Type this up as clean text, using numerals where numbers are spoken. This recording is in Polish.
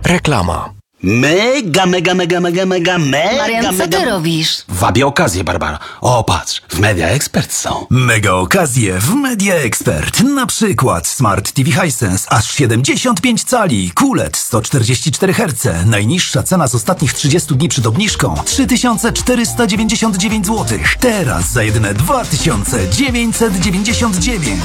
Reklama. Mega. Marian, co ty robisz? Wabię okazję, Barbara. O, patrz, w Media Expert są. Mega okazje w Media Expert. Na przykład Smart TV Hisense aż 75 cali, QLED 144 Hz. Najniższa cena z ostatnich 30 dni przed obniżką 3499 zł. Teraz za jedyne 2999.